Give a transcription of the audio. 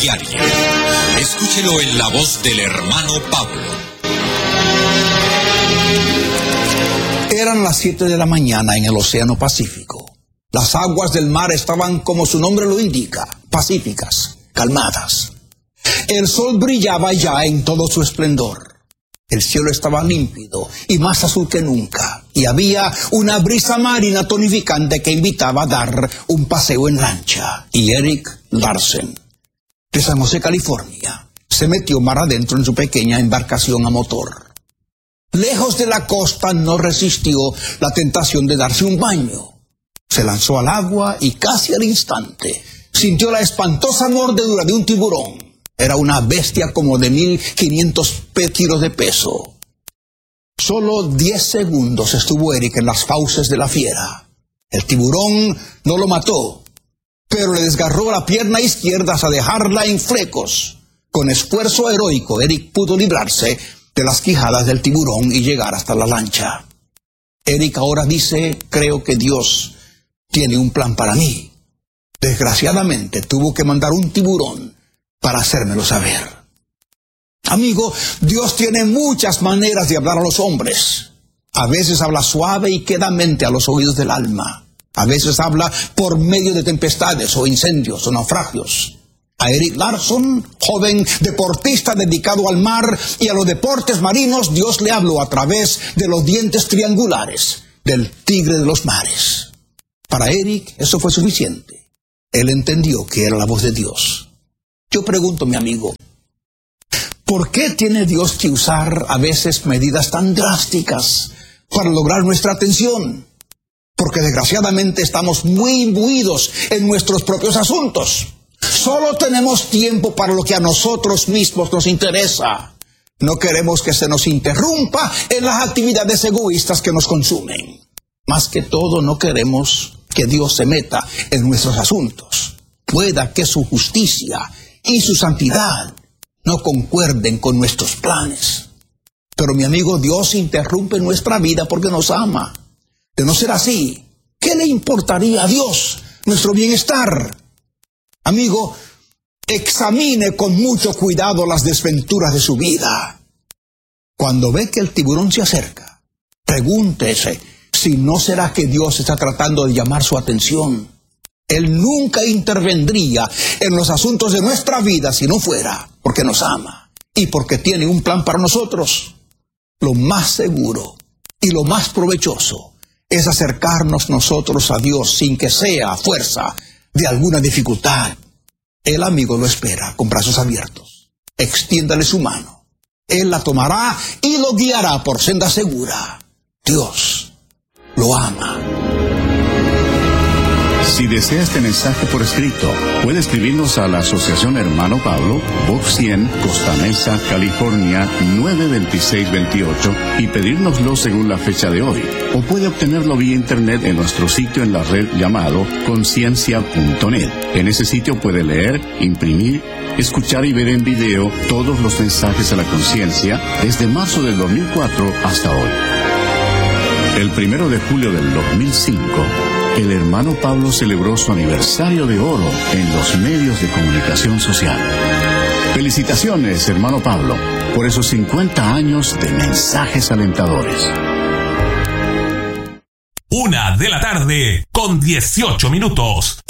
diaria. Escúchelo en la voz del hermano Pablo. Eran las 7 de la mañana en el Océano Pacífico. Las aguas del mar estaban, como su nombre lo indica, pacíficas, calmadas. El sol brillaba ya en todo su esplendor. El cielo estaba límpido y más azul que nunca, y había una brisa marina tonificante que invitaba a dar un paseo en lancha. Y Erik Larsen, de San José, California, se metió mar adentro en su pequeña embarcación a motor. Lejos de la costa no resistió la tentación de darse un baño. Se lanzó al agua y casi al instante sintió la espantosa mordedura de un tiburón. Era una bestia como de 1.500 kilos de peso. Solo 10 segundos estuvo Erik en las fauces de la fiera. El tiburón no lo mató, pero le desgarró la pierna izquierda hasta dejarla en flecos. Con esfuerzo heroico, Erik pudo librarse de las quijadas del tiburón y llegar hasta la lancha. Erik ahora dice: creo que Dios tiene un plan para mí. Desgraciadamente tuvo que mandar un tiburón para hacérmelo saber. Amigo, Dios tiene muchas maneras de hablar a los hombres. A veces habla suave y quedamente a los oídos del alma. A veces habla por medio de tempestades o incendios o naufragios. A Erik Larsen, joven deportista dedicado al mar y a los deportes marinos, Dios le habló a través de los dientes triangulares del tigre de los mares. Para Erik eso fue suficiente. Él entendió que era la voz de Dios. Yo pregunto, mi amigo, ¿por qué tiene Dios que usar a veces medidas tan drásticas para lograr nuestra atención? Porque desgraciadamente estamos muy imbuidos en nuestros propios asuntos. Solo tenemos tiempo para lo que a nosotros mismos nos interesa. No queremos que se nos interrumpa en las actividades egoístas que nos consumen. Más que todo, no queremos que Dios se meta en nuestros asuntos. Pueda que su justicia y su santidad no concuerden con nuestros planes. Pero mi amigo, Dios interrumpe nuestra vida porque nos ama. De no ser así, ¿qué le importaría a Dios nuestro bienestar? Amigo, examine con mucho cuidado las desventuras de su vida. Cuando ve que el tiburón se acerca, pregúntese si no será que Dios está tratando de llamar su atención. Él nunca intervendría en los asuntos de nuestra vida si no fuera porque nos ama y porque tiene un plan para nosotros. Lo más seguro y lo más provechoso es acercarnos nosotros a Dios sin que sea a fuerza de alguna dificultad. El amigo lo espera con brazos abiertos. Extiéndale su mano. Él la tomará y lo guiará por senda segura. Dios lo ama. Si desea este mensaje por escrito, puede escribirnos a la Asociación Hermano Pablo, Box 100, Costa Mesa, California, 92628 y pedírnoslo según la fecha de hoy. O puede obtenerlo vía internet en nuestro sitio en la red llamado conciencia.net. En ese sitio puede leer, imprimir, escuchar y ver en video todos los mensajes a la conciencia desde marzo del 2004 hasta hoy. El 1 de julio del 2005, el hermano Pablo celebró su aniversario de oro en los medios de comunicación social. Felicitaciones, hermano Pablo, por esos 50 años de mensajes alentadores. 1:00 p.m, con 18 minutos.